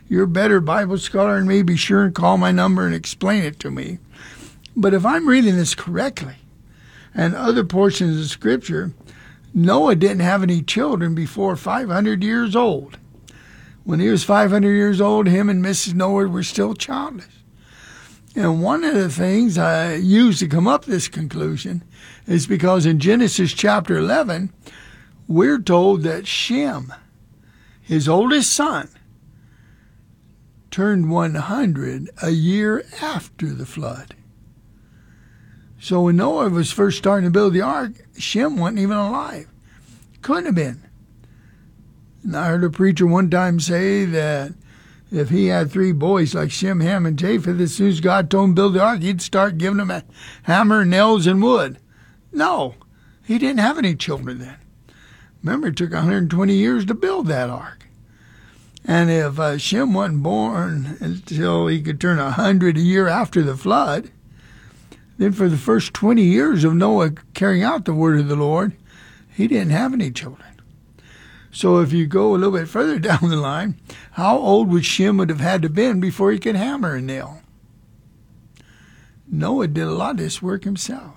you're a better Bible scholar than me. Be sure and call my number and explain it to me. But if I'm reading this correctly, and other portions of Scripture, Noah didn't have any children before 500 years old. When he was 500 years old, him and Mrs. Noah were still childless. And one of the things I used to come up with this conclusion is because in Genesis chapter 11, we're told that Shem, his oldest son, turned 100 a year after the flood. So when Noah was first starting to build the ark, Shem wasn't even alive. Couldn't have been. And I heard a preacher one time say that if he had 3 boys like Shem, Ham, and Japheth, as soon as God told him to build the ark, he'd start giving them a hammer, nails, and wood. No, he didn't have any children then. Remember, it took 120 years to build that ark. And if Shem wasn't born until he could turn 100 a year after the flood, then for the first 20 years of Noah carrying out the word of the Lord, he didn't have any children. So if you go a little bit further down the line, how old would Shem would have had to been before he could hammer a nail? Noah did a lot of this work himself.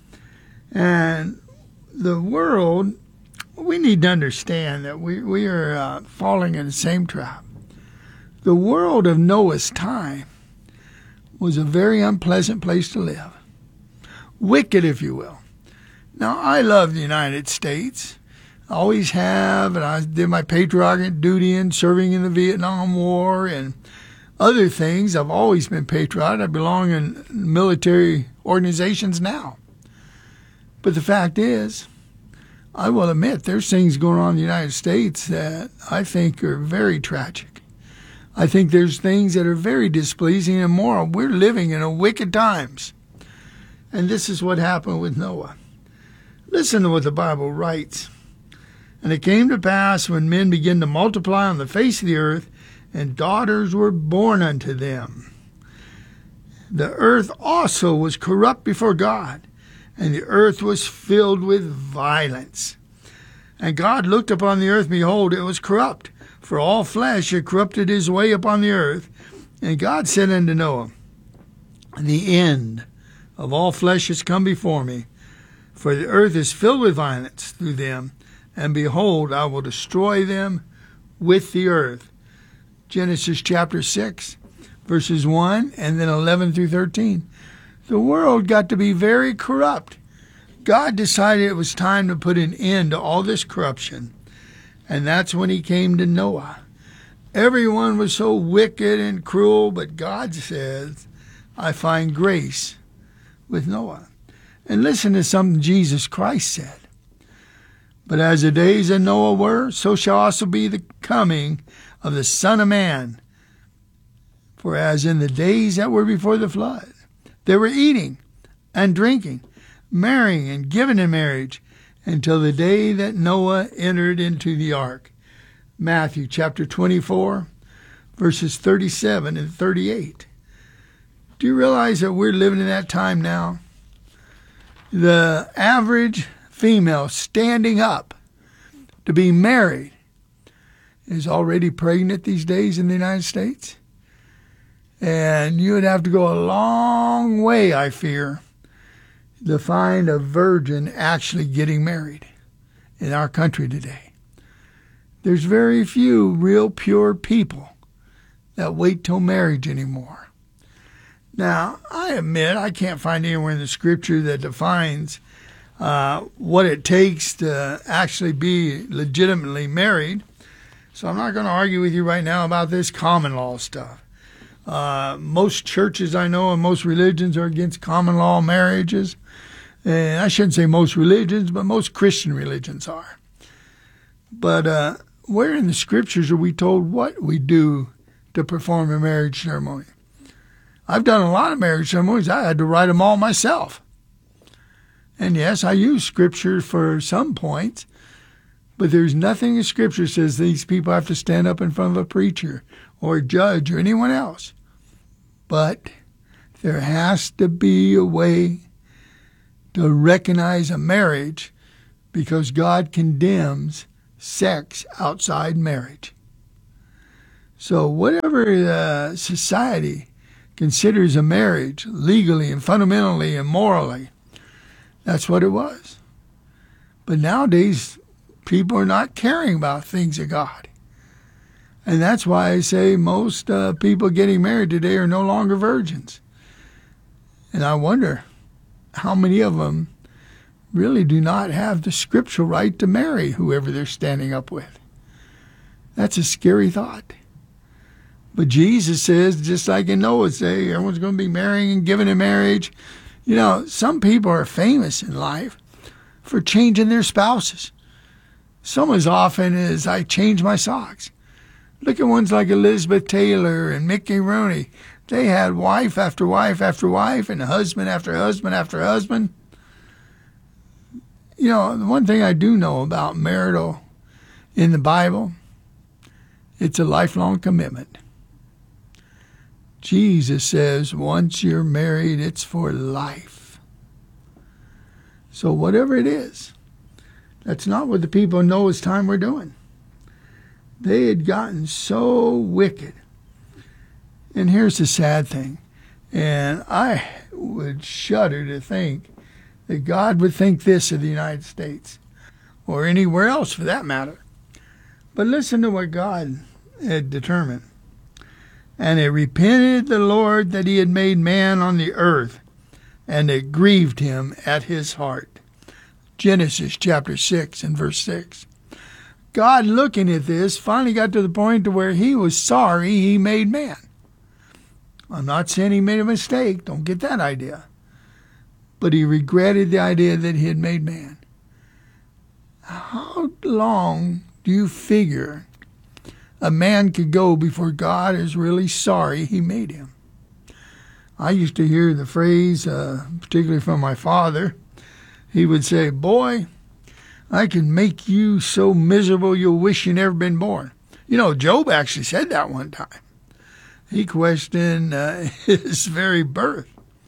And the world, we need to understand that we are falling in the same trap. The world of Noah's time was a very unpleasant place to live. Wicked, if you will. Now, I love the United States. I always have, and I did my patriotic duty in serving in the Vietnam War and other things. I've always been patriotic. I belong in military organizations now. But the fact is, I will admit there's things going on in the United States that I think are very tragic. I think there's things that are very displeasing and immoral. We're living in a wicked times. And this is what happened with Noah. Listen to what the Bible writes. And it came to pass when men began to multiply on the face of the earth, and daughters were born unto them. The earth also was corrupt before God, and the earth was filled with violence. And God looked upon the earth, behold, it was corrupt, for all flesh had corrupted his way upon the earth. And God said unto Noah, the end of all flesh is come before me, for the earth is filled with violence through them, and behold, I will destroy them with the earth. Genesis chapter 6, verses 1 and then 11 through 13. The world got to be very corrupt. God decided it was time to put an end to all this corruption, and that's when he came to Noah. Everyone was so wicked and cruel, but God says, I find grace with Noah. And listen to something Jesus Christ said. But as the days of Noah were, so shall also be the coming of the Son of Man. For as in the days that were before the flood, they were eating and drinking, marrying and giving in marriage, until the day that Noah entered into the ark. Matthew chapter 24, verses 37 and 38. Do you realize that we're living in that time now? The average female standing up to be married is already pregnant these days in the United States. And you would have to go a long way, I fear, to find a virgin actually getting married in our country today. There's very few real pure people that wait till marriage anymore. Now, I admit I can't find anywhere in the Scripture that defines what it takes to actually be legitimately married. So I'm not going to argue with you right now about this common law stuff. Most churches I know and most religions are against common law marriages. And I shouldn't say most religions, but most Christian religions are. But where in the Scriptures are we told what we do to perform a marriage ceremony? I've done a lot of marriage ceremonies. I had to write them all myself. And yes, I use Scripture for some points, but there's nothing in Scripture says these people have to stand up in front of a preacher or a judge or anyone else. But there has to be a way to recognize a marriage, because God condemns sex outside marriage. So whatever society considers a marriage legally and fundamentally and morally, that's what it was. But nowadays, people are not caring about things of God. And that's why I say most people getting married today are no longer virgins. And I wonder how many of them really do not have the scriptural right to marry whoever they're standing up with. That's a scary thought. But Jesus says, just like in Noah's day, everyone's going to be marrying and giving in marriage. You know, some people are famous in life for changing their spouses. Some as often as I change my socks. Look at ones like Elizabeth Taylor and Mickey Rooney. They had wife after wife after wife and husband after husband after husband. You know, the one thing I do know about marital in the Bible, it's a lifelong commitment. Jesus says once you're married, it's for life. So whatever it is, that's not what the people in Noah's time were doing. They had gotten so wicked. And here's the sad thing. And I would shudder to think that God would think this of the United States, or anywhere else for that matter. But listen to what God had determined. And it repented the Lord that he had made man on the earth, and it grieved him at his heart. Genesis chapter 6 and verse 6. God, looking at this, finally got to the point to where he was sorry he made man. I'm not saying he made a mistake. Don't get that idea. But he regretted the idea that he had made man. How long do you figure a man could go before God is really sorry he made him? I used to hear the phrase, particularly from my father. He would say, "Boy, I can make you so miserable you'll wish you never been born." You know, Job actually said that one time. He questioned his very birth.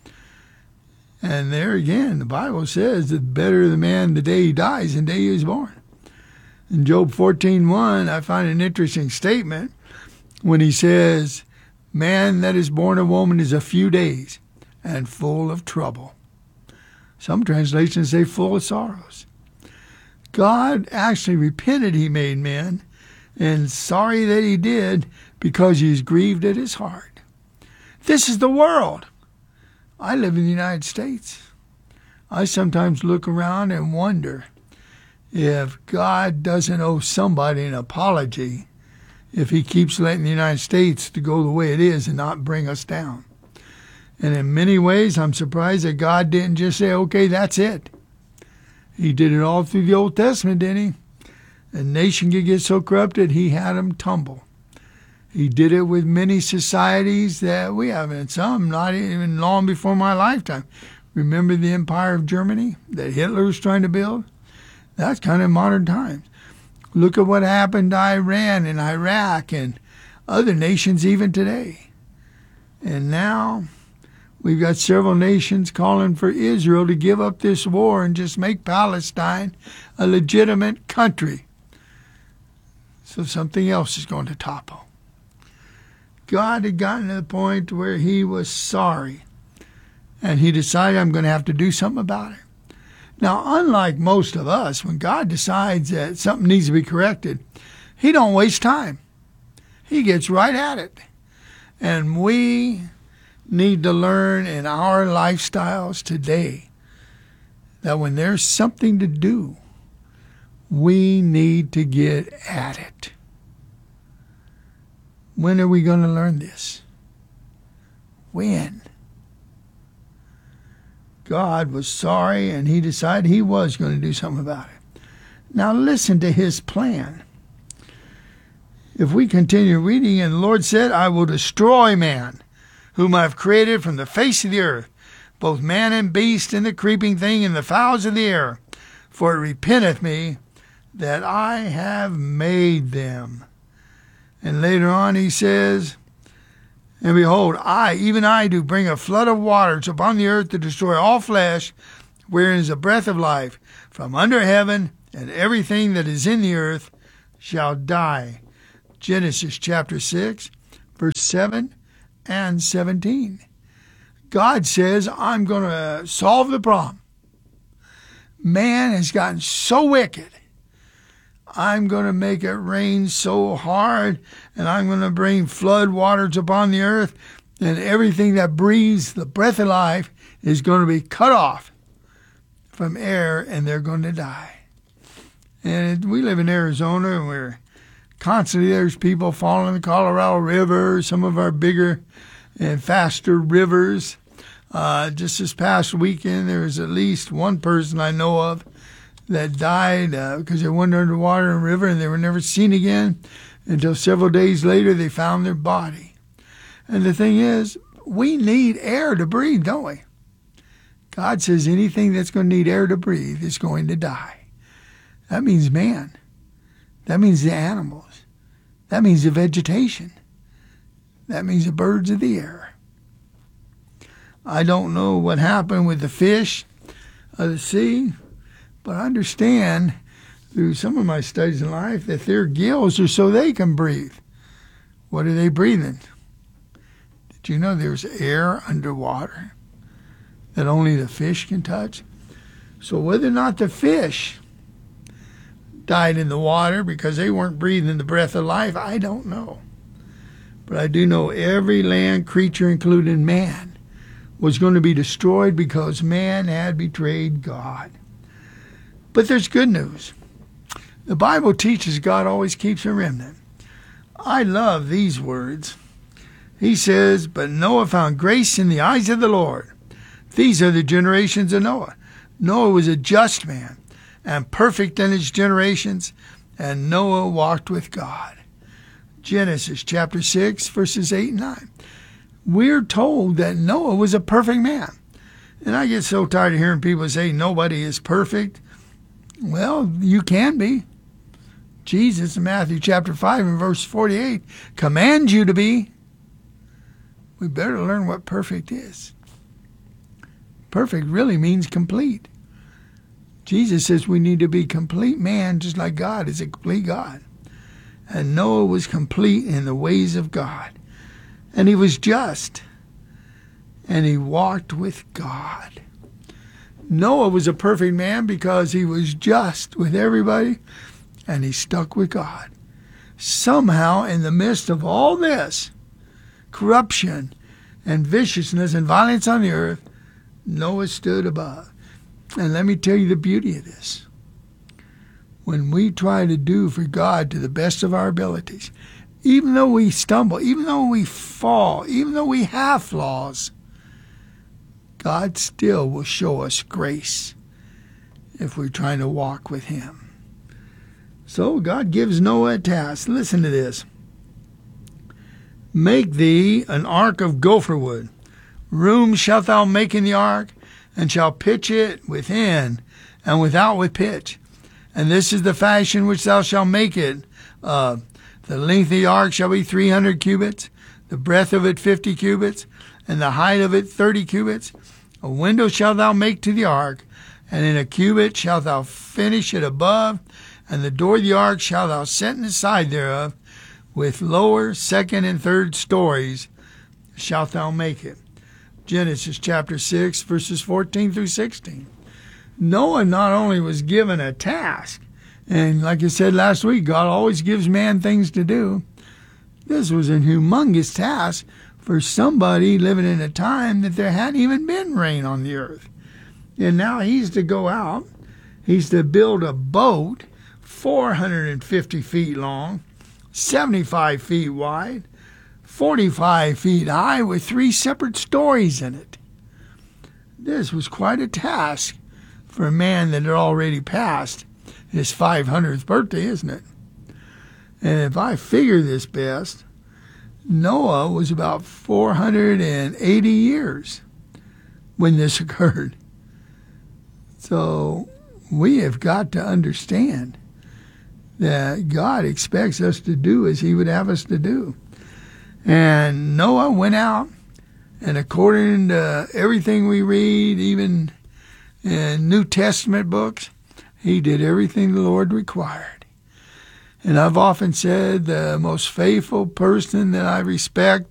And there again, the Bible says that better the man the day he dies than the day he was born. In Job 14:1, I find an interesting statement when he says, "Man that is born of woman is a few days and full of trouble." Some translations say full of sorrows. God actually repented he made man, and sorry that he did, because he's grieved at his heart. This is the world. I live in the United States. I sometimes look around and wonder if God doesn't owe somebody an apology if he keeps letting the United States to go the way it is and not bring us down. And in many ways, I'm surprised that God didn't just say, okay, that's it. He did it all through the Old Testament, didn't he? A nation could get so corrupted, he had them tumble. He did it with many societies that we have, and some not even long before my lifetime. Remember the Empire of Germany that Hitler was trying to build? That's kind of modern times. Look at what happened to Iran and Iraq and other nations even today. And now we've got several nations calling for Israel to give up this war and just make Palestine a legitimate country. So something else is going to topple. God had gotten to the point where he was sorry, and he decided, I'm going to have to do something about it. Now, unlike most of us, when God decides that something needs to be corrected, he don't waste time. He gets right at it. And we need to learn in our lifestyles today that when there's something to do, we need to get at it. When are we going to learn this? When? God was sorry, and he decided he was going to do something about it. Now listen to his plan. If we continue reading, and the Lord said, I will destroy man, whom I have created from the face of the earth, both man and beast, and the creeping thing, and the fowls of the air. For it repenteth me that I have made them. And later on he says, and behold, I, even I, do bring a flood of waters upon the earth to destroy all flesh, wherein is a breath of life, from under heaven, and everything that is in the earth shall die. Genesis chapter 6, verse 7 and 17. God says, I'm going to solve the problem. Man has gotten so wicked. I'm going to make it rain so hard, and I'm going to bring flood waters upon the earth, and everything that breathes the breath of life is going to be cut off from air, and they're going to die. And we live in Arizona, and we're constantly, there's people falling in the Colorado River, some of our bigger and faster rivers. Just this past weekend, there was at least one person I know of that died because they went underwater in a river and they were never seen again until several days later they found their body. And the thing is, we need air to breathe, don't we? God says anything that's going to need air to breathe is going to die. That means man. That means the animals. That means the vegetation. That means the birds of the air. I don't know what happened with the fish of the sea, but I understand through some of my studies in life that their gills are so they can breathe. What are they breathing? Did you know there's air underwater that only the fish can touch? So whether or not the fish died in the water because they weren't breathing the breath of life, I don't know. But I do know every land creature, including man, was going to be destroyed because man had betrayed God. But there's good news. The Bible teaches God always keeps a remnant. I love these words. He says, but Noah found grace in the eyes of the Lord. These are the generations of Noah. Noah was a just man and perfect in his generations, and Noah walked with God. Genesis chapter 6, verses 8 and 9. We're told that Noah was a perfect man. And I get so tired of hearing people say nobody is perfect. Well, you can be. Jesus in Matthew chapter 5 and verse 48 commands you to be. We better learn what perfect is. Perfect really means complete. Jesus says we need to be complete man just like God is a complete God. And Noah was complete in the ways of God. And he was just. And he walked with God. Noah was a perfect man because he was just with everybody and he stuck with God. Somehow, in the midst of all this corruption and viciousness and violence on the earth, Noah stood above. And let me tell you the beauty of this. When we try to do for God to the best of our abilities, even though we stumble, even though we fall, even though we have flaws, God still will show us grace if we're trying to walk with him. So God gives Noah a task. Listen to this. Make thee an ark of gopher wood. Room shalt thou make in the ark, and shalt pitch it within and without with pitch. And this is the fashion which thou shalt make it. The length of the ark shall be 300 cubits, the breadth of it 50 cubits, and the height of it 30 cubits. A window shalt thou make to the ark, and in a cubit shalt thou finish it above, and the door of the ark shalt thou set in the side thereof, with lower, second, and third stories shalt thou make it. Genesis chapter 6, verses 14 through 16. Noah not only was given a task, and like I said last week, God always gives man things to do. This was a humongous task for somebody living in a time that there hadn't even been rain on the earth. And now he's to go out. He's to build a boat 450 feet long, 75 feet wide, 45 feet high with 3 separate stories in it. This was quite a task for a man that had already passed his 500th birthday, isn't it? And if I figure this best, Noah was about 480 years when this occurred. So we have got to understand that God expects us to do as he would have us to do. And Noah went out, and according to everything we read, even in New Testament books, he did everything the Lord required. And I've often said the most faithful person that I respect